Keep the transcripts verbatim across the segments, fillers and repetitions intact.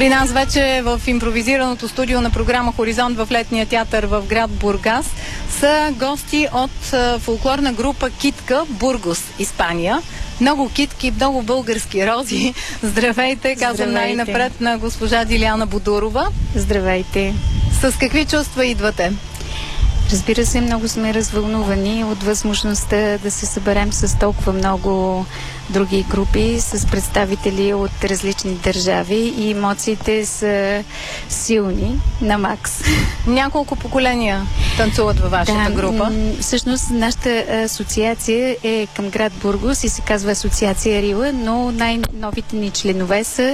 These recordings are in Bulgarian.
При нас вече в импровизираното студио на програма Хоризонт в летния театър в град Бургас са гости от фолклорна група Китка, Бургос, Испания. Много китки, много български рози. Здравейте, казвам Здравейте. най-напред на госпожа Диляна Будурова. Здравейте! С какви чувства идвате? Разбира се, много сме развълнувани от възможността да се съберем с толкова много други групи, с представители от различни държави и емоциите са силни на макс. Няколко поколения танцуват във вашата да, група. м- всъщност нашата асоциация е към град Бургос и се казва Асоциация Рила, но най-новите ни членове са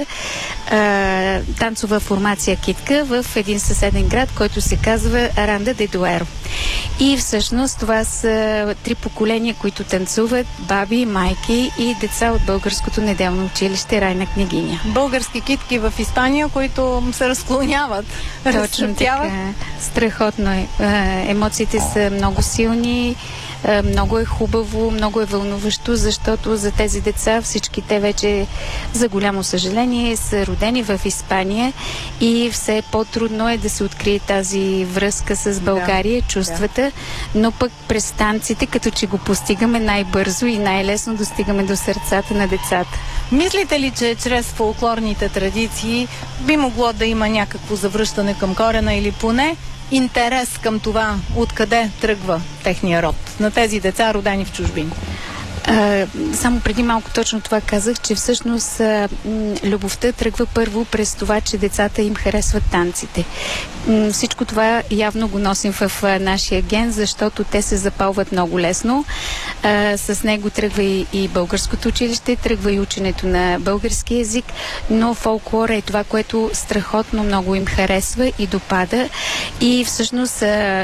а, танцова формация Китка в един съседен град, който се казва Аранда де Дуеро. И всъщност това са три поколения, които танцуват: баби, майки и деца от българското неделно училище Райна Княгиня. Български китки в Испания, които се разклоняват. Точно така. Страхотно е. Емоциите са много силни, много е хубаво, много е вълнуващо, защото за тези деца всички те вече, за голямо съжаление, са родени в Испания и все по-трудно е да се открие тази връзка с България, да, чувствата, да. Но пък през танците, като че го постигаме най-бързо и най-лесно достигаме до сърцата на децата. Мислите ли, че чрез фолклорните традиции би могло да има някакво завръщане към корена или поне интерес към това, откъде тръгва техния род на тези деца, родени в чужбина? А, само преди малко точно това казах, че всъщност а, м, любовта тръгва първо през това, че децата им харесват танците. М, всичко това явно го носим в а, нашия ген, защото те се запалват много лесно. А, с него тръгва и, и българското училище, тръгва и ученето на български език, но фолклора е това, което страхотно много им харесва и допада. И всъщност а,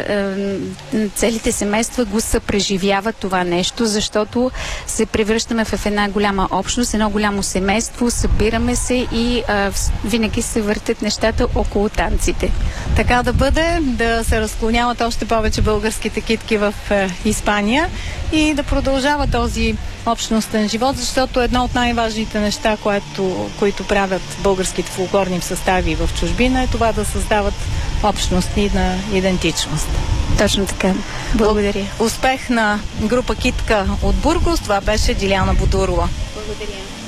а, целите семейства го съпреживяват това нещо, защото се превръщаме в една голяма общност, едно голямо семейство, събираме се и а, винаги се въртят нещата около танците. Така да бъде, да се разклоняват още повече българските китки в е, Испания и да продължава този общностен живот, защото едно от най-важните неща, което, които правят българските фолклорни състави в чужбина, е това да създават общности на идентичност. Точно така. Благодаря. Успех на група Китка от Бургос. Това беше Диляна Будурова. Благодаря.